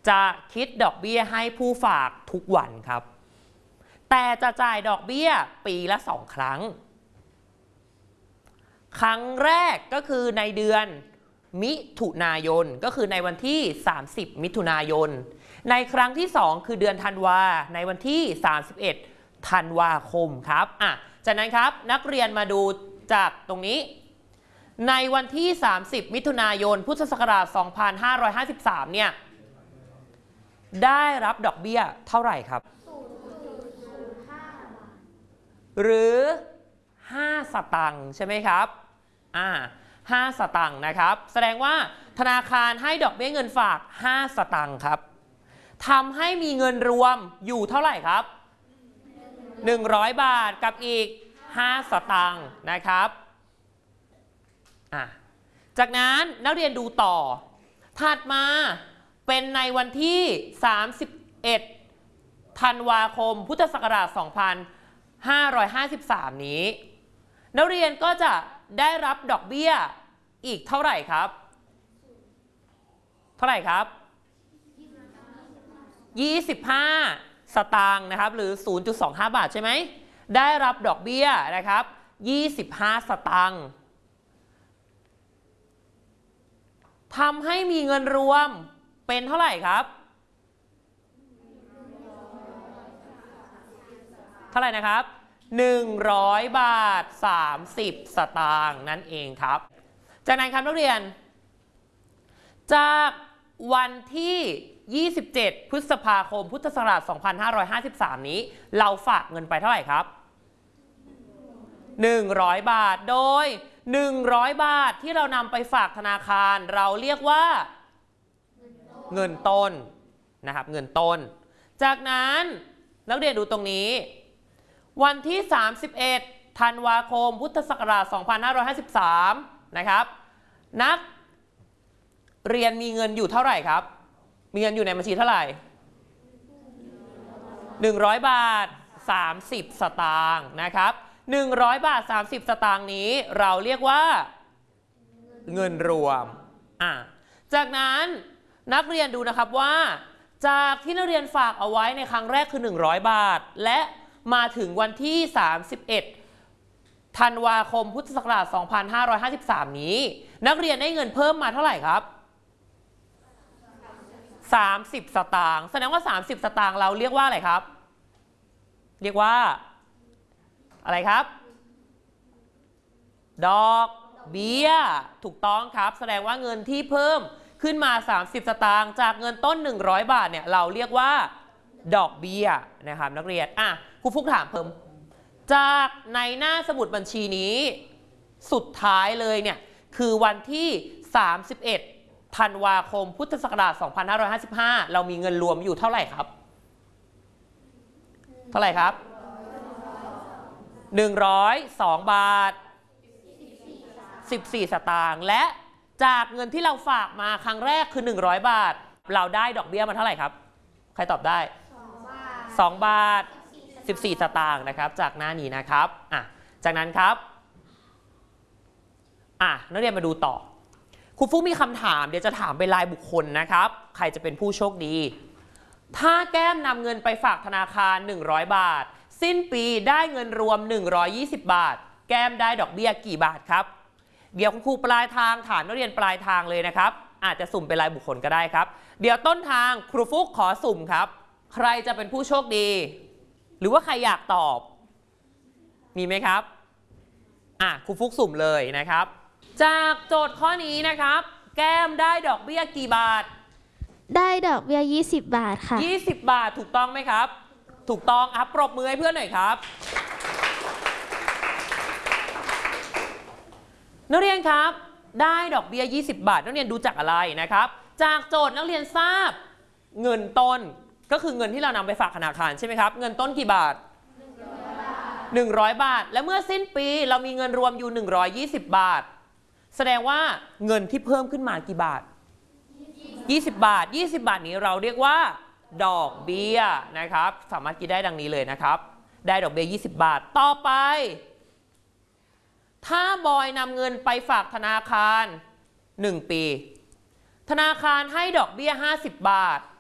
จะคิดดอกเบี้ยให้ผู้ฝากทุกวันครับแต่จะจ่ายดอกเบี้ยปีละ2 ครั้งครั้งแรกก็คือในเดือนมิถุนายนก็คือในวันที่30มิถุนายนในครั้งที่2คือเดือนธันวาในวันที่31ธันวาคมครับจากนั้นครับนักเรียนมาดูจากตรงนี้ในวันที่30มิถุนายนพุทธศักราช2553เนี่ยได้รับดอกเบี้ยเท่าไหร่ครับหรือ5 สตางค์ใช่ไหมครับ5 สตางค์นะครับแสดงว่าธนาคารให้ดอกเบี้ยเงินฝาก5 สตางค์ครับทำให้มีเงินรวมอยู่เท่าไหร่ครับ100 บาทกับอีก5 สตางค์นะครับจากนั้นนักเรียนดูต่อถัดมาเป็นในวันที่31ธันวาคมพุทธศักราช2553นี้นักเรียนก็จะได้รับดอกเบี้ยอีกเท่าไหร่ครับเท่าไหร่ครับ25 สตางค์นะครับหรือ 0.25 บาทใช่ไหมได้รับดอกเบี้ยนะครับ25 สตางค์ทำให้มีเงินรวมเป็นเท่าไหร่ครับเท่าไหร่นะครับ100 บาท 30 สตางค์นั่นเองครับจากนั้นครับนักเรียนจากวันที่27พฤษภาคมพุทธศักราช2553นี้เราฝากเงินไปเท่าไหร่ครับ100 บาทโดย100 บาทที่เรานำไปฝากธนาคารเราเรียกว่าเงินต้นนะครับเงินต้นจากนั้นนักเรียนดูตรงนี้วันที่31ธันวาคมพุทธศักราช2553นะครับนักเรียนมีเงินอยู่เท่าไหร่ครับมีเงินอยู่ในบัญชีเท่าไหร่100 บาท 30 สตางค์นะครับ100 บาท 30 สตางค์นี้เราเรียกว่าเงินรวมจากนั้นนักเรียนดูนะครับว่าจากที่นักเรียนฝากเอาไว้ในครั้งแรกคือ100 บาทและมาถึงวันที่31ธันวาคมพุทธศักราช2553นี้นักเรียนได้เงินเพิ่มมาเท่าไหร่ครับ30 สตางค์แสดงว่า30 สตางค์เราเรียกว่าอะไรครับเรียกว่าอะไรครับดอกเบี้ยถูกต้องครับแสดงว่าเงินที่เพิ่มขึ้นมา30 สตางค์จากเงินต้น100 บาทเนี่ยเราเรียกว่าดอกเบี้ยนะครับนักเรียนครูฟุกถามเพิ่มจากในหน้าสมุดบัญชีนี้สุดท้ายเลยเนี่ยคือวันที่31ธันวาคมพุทธศักราช2555เรามีเงินรวมอยู่เท่าไหร่ครับเท่าไหร่ครับ102 บาท 14 สตางค์และจากเงินที่เราฝากมาครั้งแรกคือ100 บาทเราได้ดอกเบี้ยมาเท่าไหร่ครับใครตอบได้2 บาท 14 สตางค์นะครับจากหน้านี้นะครับจากนั้นครับนักเรียนมาดูต่อครูฟุ๊กมีคำถามเดี๋ยวจะถามเป็นรายบุคคลนะครับใครจะเป็นผู้โชคดีถ้าแก้มนำเงินไปฝากธนาคาร100 บาทสิ้นปีได้เงินรวม120 บาทแก้มได้ดอกเบี้ยกี่บาทครับเดี๋ยวคุณครูปลายทางถามนักเรียนปลายทางเลยนะครับอาจจะสุ่มเป็นรายบุคคลก็ได้ครับเดี๋ยวต้นทางครูฟุ๊กขอสุ่มครับใครจะเป็นผู้โชคดีหรือว่าใครอยากตอบมีไหมครับครูฟุ๊กสุ่มเลยนะครับจากโจทย์ข้อนี้นะครับแก้มได้ดอกเบี้ยกี่บาทได้ดอกเบี้ย20 บาทค่ะ 20 บาทถูกต้องไหมครับถูกต้องปรบมือให้เพื่อนหน่อยครับนักเรียนครับได้ดอกเบี้ย20 บาทนักเรียนดูจากอะไรนะครับจากโจทย์นักเรียนทราบเงินต้นก็คือเงินที่เรานำไปฝากธนาคารใช่ไหมครับเงินต้นกี่บาท100 บาทและเมื่อสิ้นปีเรามีเงินรวมอยู่120 บาทแสดงว่าเงินที่เพิ่มขึ้นมากี่บาท20 บาท20 บาทนี้เราเรียกว่าดอกเบี้ยนะครับสามารถคิดได้ดังนี้เลยนะครับได้ดอกเบี้ย20 บาทต่อไปถ้าบอยนำเงินไปฝากธนาคาร1 ปีธนาคารให้ดอกเบี้ย50 บาท